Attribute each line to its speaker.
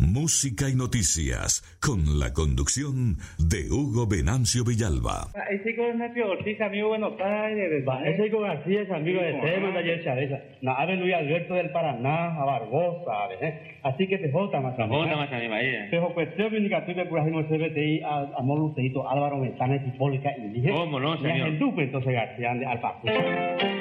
Speaker 1: Música y noticias, con la conducción de Hugo Venancio Villalba.
Speaker 2: Ese hijo es Mateo Ortiz, amigo de Buenos Aires.
Speaker 3: Ese hijo García es amigo de Temo, de ayer Chaveza. Nave Luis Alberto del Paraná, a Barbosa, así que te jota más a mí.
Speaker 2: Jota más a mí, María.
Speaker 3: Pero cuestión que única tuve por ejemplo el CBTI, Amor Lucerito, Álvaro Ventana, Hipólica y dije.
Speaker 2: ¿Cómo no, señor?
Speaker 3: Y el dupe entonces García, al Paco.